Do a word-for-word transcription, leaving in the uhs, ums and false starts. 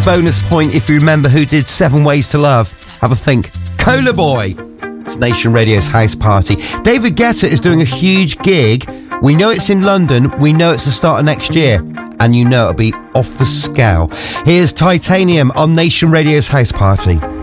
bonus point if you remember who did Seven Ways to Love. Have a think. Cola Boy. It's Nation Radio's house party. David Guetta is doing a huge gig. We know it's in London. We know it's the start of next year. And you know it'll be off the scale. Here's Titanium on Nation Radio's house party.